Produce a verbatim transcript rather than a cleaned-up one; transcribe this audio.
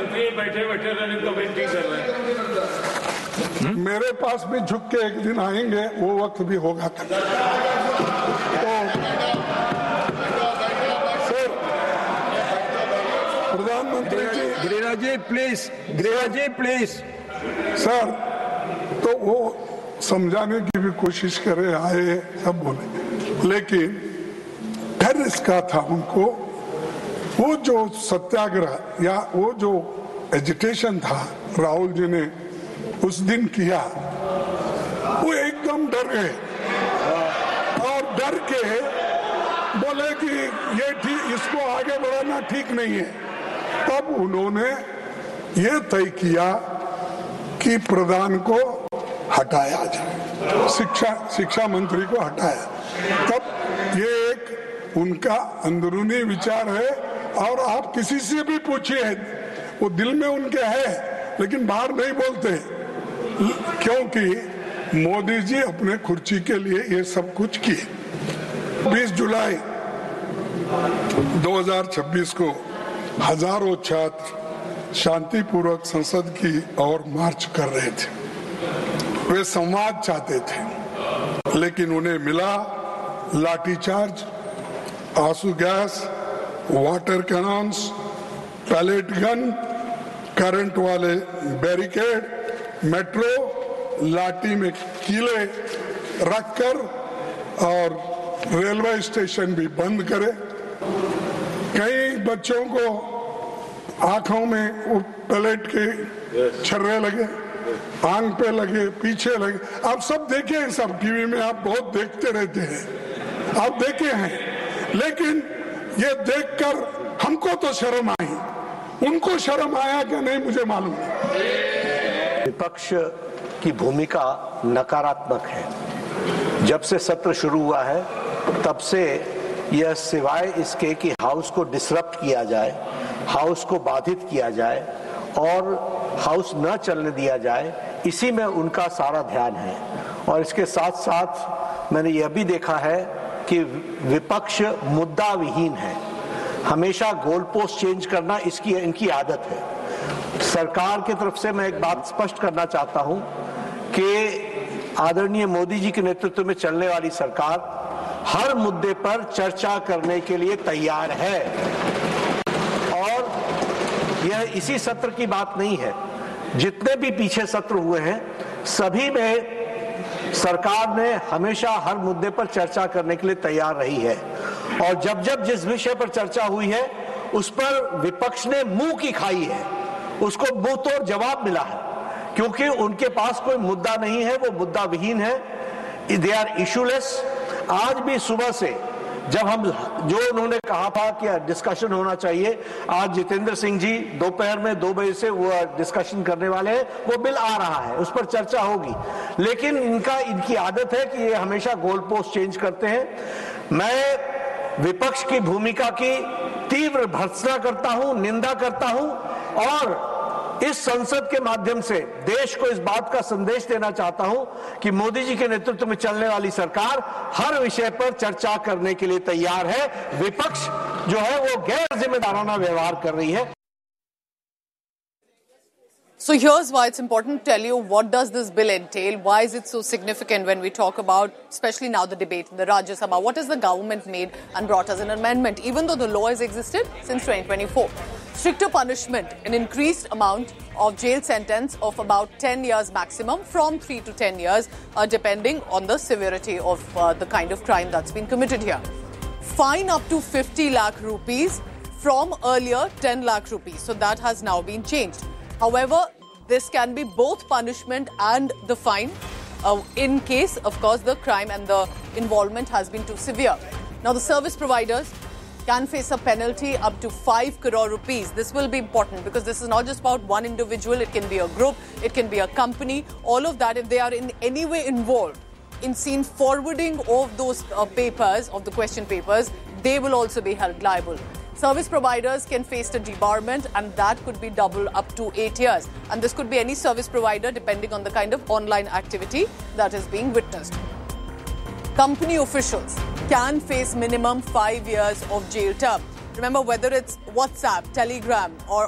मंत्री बैठे बैठे रनिंग कमेटी कर रहे हैं। मेरे पास भी झुक के एक दिन आएंगे, वो वक्त भी होगा। तो सर, प्रधानमंत्री जी, Giriraj ji please, Giriraj ji please. Sir, तो वो समझाने की भी कोशिश करे, आए सब बोले, लेकिन डर इसका था उनको, वो जो सत्याग्रह या वो जो एजिटेशन था राहुल जी ने उस दिन किया, वो एकदम डर गए और डर के बोले कि ये ठीक, इसको आगे बढ़ाना ठीक नहीं है। तब उन्होंने ये तय किया कि प्रधान को हटाया जाए, शिक्षा शिक्षा मंत्री को हटाया। तब ये एक उनका अंदरूनी विचार है, और आप किसी से भी पूछिए, वो दिल में उनके है लेकिन बाहर नहीं बोलते, क्योंकि मोदी जी अपने कुर्सी के लिए ये सब कुछ किए। बीस जुलाई दो हज़ार छब्बीस को हजारों छात्र शांतिपूर्वक संसद की ओर मार्च कर रहे थे। वे संवाद चाहते थे, लेकिन उन्हें मिला लाठीचार्ज, आंसू gas, water cannons, pellet gun, current वाले बैरिकेड, मेट्रो, लाठी में कीले रखकर और रेलवे स्टेशन भी बंद करे। कई बच्चों को आंखों में वो पैलेट के छर्रे लगे, आंख पे लगे, पीछे लगे। आप सब देखे हैं, सब टीवी में आप बहुत देखते रहते हैं, आप देखे हैं। लेकिन ये देखकर हमको तो शर्म आई, उनको शर्म आया कि नहीं मुझे मालूम नहीं। विपक्ष की भूमिका नकारात्मक है। जब से सत्र शुरू हुआ है तब से यह सिवाय इसके कि हाउस को डिसरप्ट किया जाए, हाउस को बाधित किया जाए और हाउस न चलने दिया जाए, इसी में उनका सारा ध्यान है। और इसके साथ साथ मैंने यह भी देखा है कि विपक्ष मुद्दा विहीन है, हमेशा गोल पोस्ट चेंज करना इसकी इनकी आदत है। सरकार की तरफ से मैं एक बात स्पष्ट करना चाहता हूं कि आदरणीय मोदी जी के नेतृत्व में चलने वाली सरकार हर मुद्दे पर चर्चा करने के लिए तैयार है, और यह इसी सत्र की बात नहीं है। जितने भी पीछे सत्र हुए हैं सभी में सरकार ने हमेशा हर मुद्दे पर चर्चा करने के लिए तैयार रही है, और जब जब जिस विषय पर चर्चा हुई है उस पर विपक्ष ने मुंह की खाई है, उसको मुंह तोड़ जवाब मिला है, क्योंकि उनके पास कोई मुद्दा नहीं है, वो मुद्दा विहीन है, दे आर इशूलेस। आज भी सुबह से जब हम जो उन्होंने कहा था कि डिस्कशन होना चाहिए, आज जितेंद्र सिंह जी दोपहर में दो बजे से वो डिस्कशन करने वाले हैं, वो बिल आ रहा है, उस पर चर्चा होगी। लेकिन इनका इनकी आदत है कि ये हमेशा गोल पोस्ट चेंज करते हैं। मैं विपक्ष की भूमिका की तीव्र भर्त्सना करता हूं, निंदा करता हूं, और इस संसद के माध्यम से देश को इस बात का संदेश देना चाहता हूं कि मोदी जी के नेतृत्व में चलने वाली सरकार हर विषय पर चर्चा करने के लिए तैयार है। विपक्ष जो है वो गैर जिम्मेदाराना व्यवहार कर रही है। So here's why it's important to tell you what does this bill entail, why is it so significant when we talk about, especially now the debate in the Rajya Sabha, what has the government made and brought as an amendment, even though the law has existed since twenty twenty-four. Stricter punishment, an increased amount of jail sentence of about ten years maximum, from three to ten years, uh, depending on the severity of uh, the kind of crime that's been committed here. Fine up to fifty lakh rupees from earlier ten lakh rupees. So that has now been changed. However, this can be both punishment and the fine uh, in case, of course, the crime and the involvement has been too severe. Now, the service providers can face a penalty up to five crore rupees. This will be important because this is not just about one individual. It can be a group, it can be a company. All of that, if they are in any way involved in seen forwarding of those uh, papers, of the question papers, they will also be held liable. Service providers can face a debarment, and that could be double up to eight years. And this could be any service provider depending on the kind of online activity that is being witnessed. Company officials can face minimum five years of jail term. Remember, whether it's WhatsApp, Telegram or